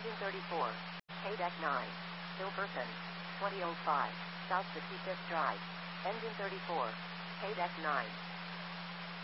Engine 34. Deck 9. Hilperson. 2005. South 55th Drive. Engine 34. Deck 9.